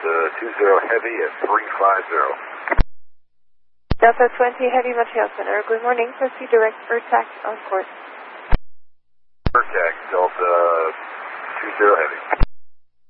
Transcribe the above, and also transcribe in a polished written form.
Delta 20 Heavy at 350. Delta 20 Heavy Montreal Center. Good morning. Proceed direct tax on course. Tax Delta 20 Heavy.